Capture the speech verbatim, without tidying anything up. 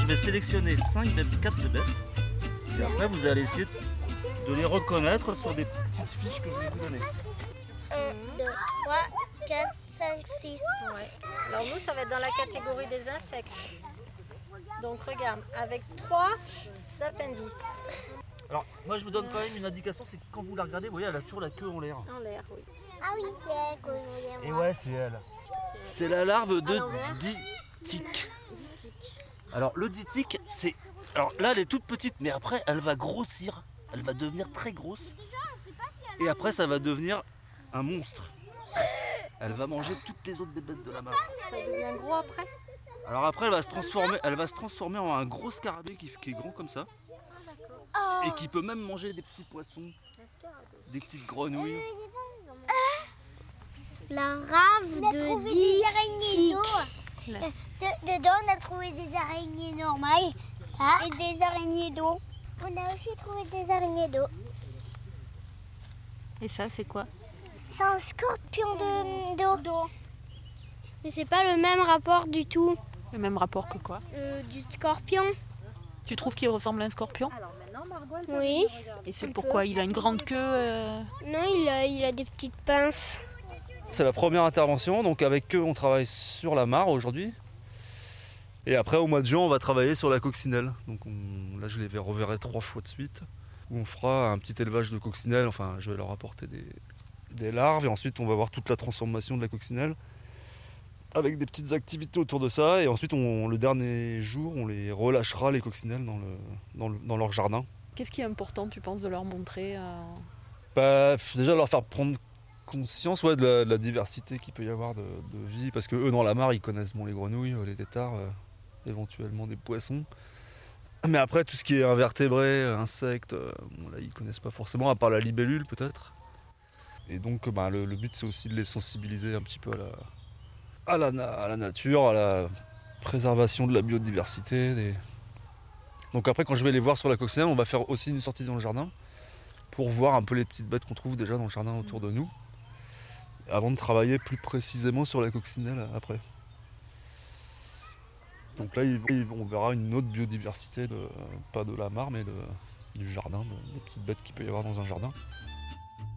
je vais sélectionner cinq, quatre bébêtes. Et après, vous allez essayer de les reconnaître sur des petites fiches que je vais vous donner. un, deux, trois, quatre, cinq, six. Ouais. Alors nous, ça va être dans la catégorie des insectes. Donc regarde, avec trois appendices. Alors, moi, je vous donne quand même une indication, c'est que quand vous la regardez, vous voyez, elle a toujours la queue en l'air. En l'air, oui. Ah oui, c'est elle que je voulais Et voir. ouais, c'est elle. C'est la larve de À l'envers. ditique. Ditique. Alors, le ditique, c'est... Alors là, elle est toute petite, mais après, elle va grossir. Elle va devenir très grosse. Et après, ça va devenir un monstre. Elle va manger toutes les autres bébêtes de la mare. Ça devient gros après. Alors après, elle va se transformer, elle va se transformer en un gros scarabée qui, qui est grand comme ça. Et qui peut même manger des petits poissons, des petites grenouilles. La rave On a de trouvé des araignées d'eau. Là. De- dedans, on a trouvé des araignées normales et des araignées d'eau. On a aussi trouvé des araignées d'eau. Et ça, c'est quoi? C'est un scorpion de- d'eau. Mais c'est pas le même rapport du tout Le même rapport que quoi? euh, du scorpion. Tu trouves qu'il ressemble à un scorpion? Alors maintenant, Margot, elle peut Oui. venir regarder. Et c'est pourquoi? Il a une grande queue euh, Non, il a, il a des petites pinces. C'est la première intervention, donc avec eux on travaille sur la mare aujourd'hui. Et après au mois de juin on va travailler sur la coccinelle. Donc on- là je les reverrai trois fois de suite. Où on fera un petit élevage de coccinelle, enfin je vais leur apporter des, des larves et ensuite on va voir toute la transformation de la coccinelle. Avec des petites activités autour de ça et ensuite on, le dernier jour on les relâchera les coccinelles dans, le, dans, le- dans leur jardin. Qu'est-ce qui est important, tu penses, de leur montrer euh, Bah, f- déjà leur faire prendre conscience ouais, de, la, de la diversité qu'il peut y avoir de, de vie, parce que eux dans la mare ils connaissent bon, les grenouilles, euh, les têtards, euh, éventuellement des poissons. Mais après tout ce qui est invertébrés, euh, insectes, euh, bon, là ils connaissent pas forcément, à part la libellule peut-être. Et donc euh, bah, le, le but c'est aussi de les sensibiliser un petit peu à la, à la, na- à la nature, à la préservation de la biodiversité. Des... Donc après quand je vais les voir sur la coccinelle, on va faire aussi une sortie dans le jardin pour voir un peu les petites bêtes qu'on trouve déjà dans le jardin autour de nous, avant de travailler plus précisément sur la coccinelle après. Donc là, on verra une autre biodiversité, de, pas de la mare, mais de, du jardin, de- des petites bêtes qu'il peut y avoir dans un jardin.